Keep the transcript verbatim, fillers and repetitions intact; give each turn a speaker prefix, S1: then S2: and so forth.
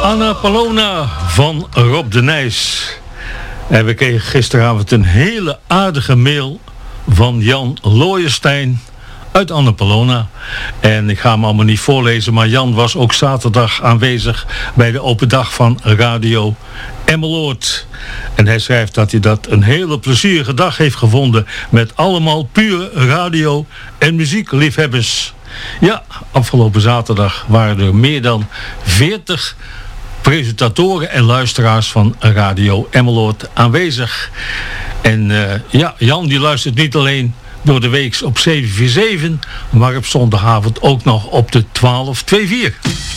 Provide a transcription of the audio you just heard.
S1: Anna Palona van Rob de Nijs. En we kregen gisteravond een hele aardige mail van Jan Looijenstein uit Anna Palona. En ik ga hem allemaal niet voorlezen, maar Jan was ook zaterdag aanwezig bij de open dag van Radio Emmeloord. En hij schrijft dat hij dat een hele plezierige dag heeft gevonden met allemaal pure radio- en muziekliefhebbers. Ja, afgelopen zaterdag waren er meer dan veertig presentatoren en luisteraars van Radio Emmeloord aanwezig. En uh, ja, Jan die luistert niet alleen door de week op zeven vier zeven, maar op zondagavond ook nog op de twaalf vierentwintig.